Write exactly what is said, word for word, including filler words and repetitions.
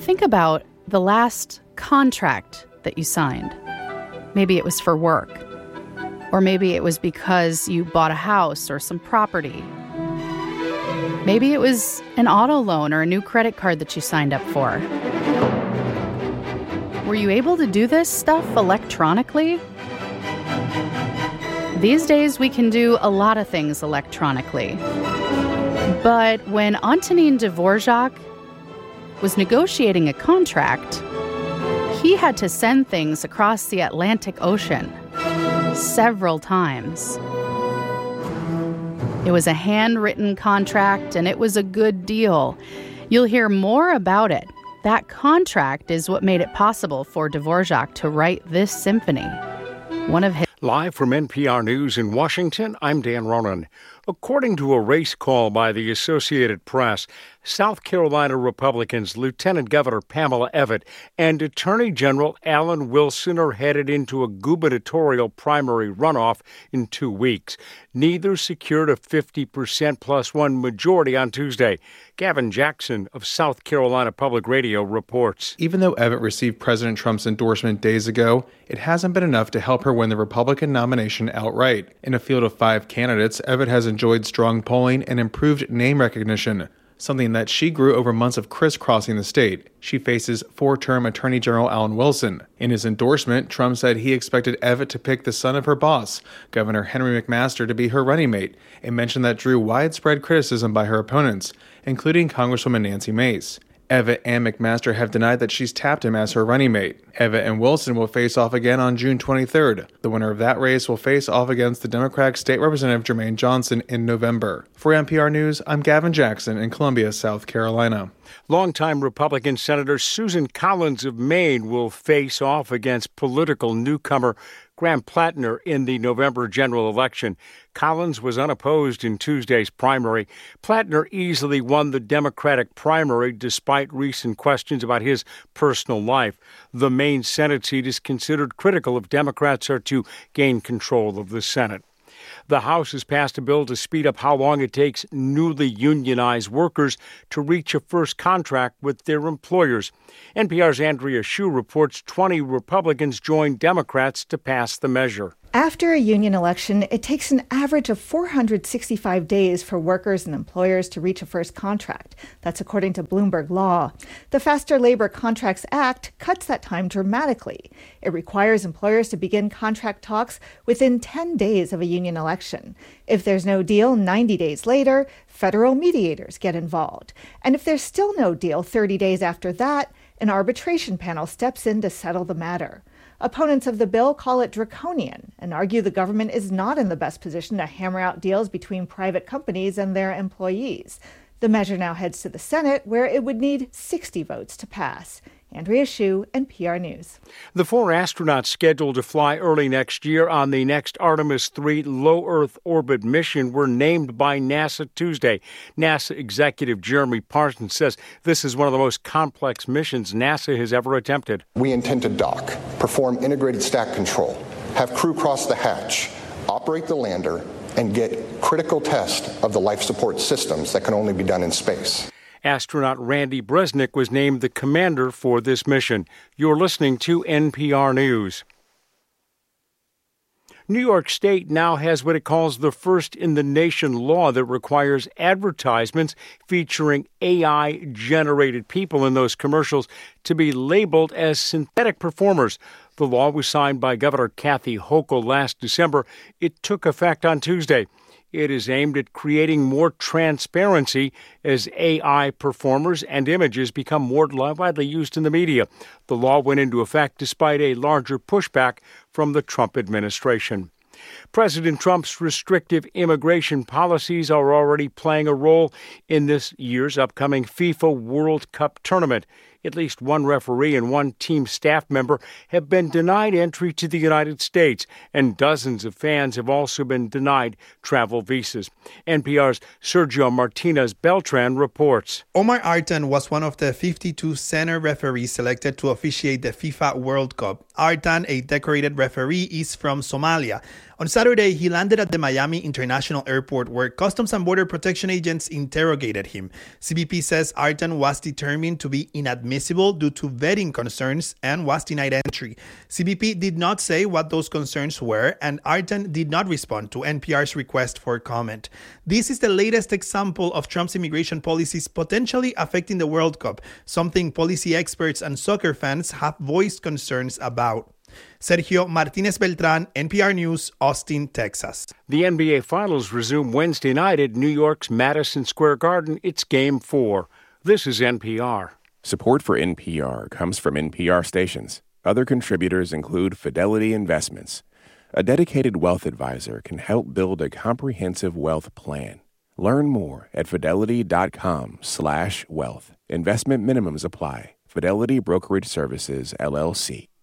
think about the last contract that you signed. Maybe it was for work, or maybe it was because you bought a house or some property. Maybe it was an auto loan or a new credit card that you signed up for. Were you able to do this stuff electronically? These days, we can do a lot of things electronically. But when Antonin Dvorak was negotiating a contract, he had to send things across the Atlantic Ocean several times. It was a handwritten contract, and it was a good deal. You'll hear more about it. That contract is what made it possible for Dvorak to write this symphony. One of his Live from N P R News in Washington, I'm Dan Ronan. According to a race call by the Associated Press, South Carolina Republicans Lieutenant Governor Pamela Evette and Attorney General Alan Wilson are headed into a gubernatorial primary runoff in two weeks. Neither secured a fifty percent plus one majority on Tuesday. Gavin Jackson of South Carolina Public Radio reports. Even though Evette received President Trump's endorsement days ago, it hasn't been enough to help her win the Republican nomination outright. In a field of five candidates, Evette has enjoyed strong polling and improved name recognition, something that she grew over months of crisscrossing the state. She faces four-term Attorney General Alan Wilson. In his endorsement, Trump said he expected Evette to pick the son of her boss, Governor Henry McMaster, to be her running mate, a mention that drew widespread criticism by her opponents, including Congresswoman Nancy Mace. Evette and McMaster have denied that she's tapped him as her running mate. Evette and Wilson will face off again on June twenty-third. The winner of that race will face off against the Democratic State Representative Jermaine Johnson in November. For N P R News, I'm Gavin Jackson in Columbia, South Carolina. Longtime Republican Senator Susan Collins of Maine will face off against political newcomer Graham Plattner in the November general election. Collins was unopposed in Tuesday's primary. Plattner easily won the Democratic primary despite recent questions about his personal life. The Maine Senate seat is considered critical if Democrats are to gain control of the Senate. The House has passed a bill to speed up how long it takes newly unionized workers to reach a first contract with their employers. N P R's Andrea Hsu reports twenty Republicans joined Democrats to pass the measure. After a union election, it takes an average of four hundred sixty-five days for workers and employers to reach a first contract. That's according to Bloomberg Law. The Faster Labor Contracts Act cuts that time dramatically. It requires employers to begin contract talks within ten days of a union election. If there's no deal ninety days later, federal mediators get involved. And if there's still no deal thirty days after that, an arbitration panel steps in to settle the matter. Opponents of the bill call it draconian and argue the government is not in the best position to hammer out deals between private companies and their employees. The measure now heads to the Senate, where it would need sixty votes to pass. Andrea Hsu, N P R News. The four astronauts scheduled to fly early next year on the next Artemis three low Earth orbit mission were named by NASA Tuesday. NASA Executive Jeremy Parsons says this is one of the most complex missions NASA has ever attempted. We intend to dock, perform integrated stack control, have crew cross the hatch, operate the lander, and get critical test of the life support systems that can only be done in space. Astronaut Randy Bresnik was named the commander for this mission. You're listening to N P R News. New York State now has what it calls the first-in-the-nation law that requires advertisements featuring A I-generated people in those commercials to be labeled as synthetic performers. The law was signed by Governor Kathy Hochul last December. It took effect on Tuesday. It is aimed at creating more transparency as A I performers and images become more widely used in the media. The law went into effect despite a larger pushback from the Trump administration. President Trump's restrictive immigration policies are already playing a role in this year's upcoming FIFA World Cup tournament. At least one referee and one team staff member have been denied entry to the United States, and dozens of fans have also been denied travel visas. N P R's Sergio Martinez Beltran reports. Omar Artan was one of the fifty-two senior referees selected to officiate the FIFA World Cup. Artan, a decorated referee, is from Somalia. On Saturday, he landed at the Miami International Airport, where Customs and Border Protection agents interrogated him. C B P says Artan was determined to be inadmissible inadmissible due to vetting concerns and was denied entry. C B P did not say what those concerns were, and Artan did not respond to N P R's request for comment. This is the latest example of Trump's immigration policies potentially affecting the World Cup, something policy experts and soccer fans have voiced concerns about. Sergio Martinez Beltran, N P R News, Austin, Texas. The N B A Finals resume Wednesday night at New York's Madison Square Garden. It's Game four. This is N P R. Support for N P R comes from N P R stations. Other contributors include Fidelity Investments. A dedicated wealth advisor can help build a comprehensive wealth plan. Learn more at fidelity.com slash wealth. Investment minimums apply. Fidelity Brokerage Services, L L C.